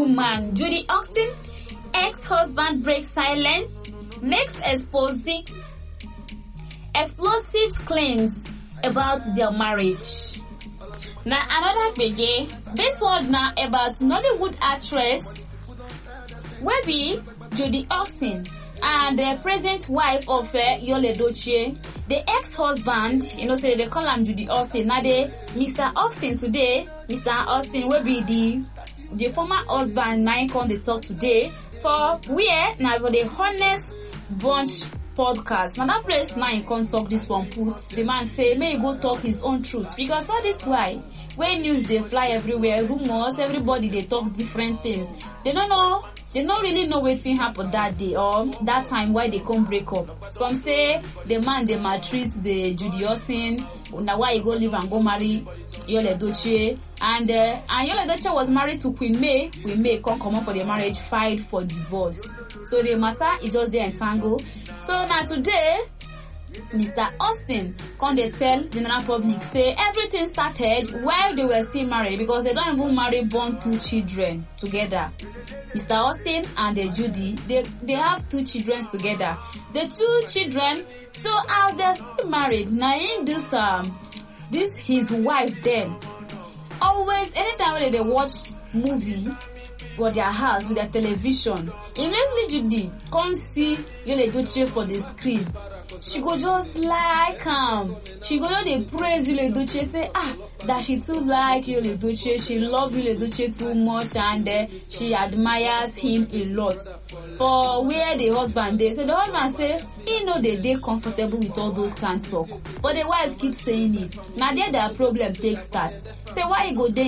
man Judy Austin ex-husband breaks silence, makes explosive claims about their marriage. Now another gbege, this one now about Nollywood actress wey be Judy Austin and the present wife of Yul Edochie. The ex-husband, say they call him Judy Austin. Now the Mr. Austin today, Mr. Austin will be the former husband. Now come they talk today for where now for the Honest Bunch podcast. Now that place now he can't talk this one put. The man say may he go talk his own truth because all this why when news they fly everywhere, rumors, everybody they talk different things. They don't know. They don't really know what thing happened that day or that time why they come break up. Some say the man they maltreat the Judy Austin. Now why he go live and go marry Yul Edochie and Yul Edochie was married to Queen May. Queen May come up for the marriage, filed for divorce. So the matter is just there entangled. So now today, Mr. Austin come they tell the general public say everything started while they were still married because they don't even marry born 2 children together. Mr. Austin and the Judy, they have 2 children together. The 2 children, so as they're still married, now in this his wife then. Always anytime when they watch movie for their house with their television, immediately Judy come see Yul Edochie for the screen. She go just like she go just dey praise Yul Edochie, say that she too like Yul Edochie, she love Yul Edochie too much and she admires him a lot. For where the husband dey, so the husband say he know they dey comfortable with all those kind talk, but the wife keep saying it. Now there their problem take start. Say why you go dey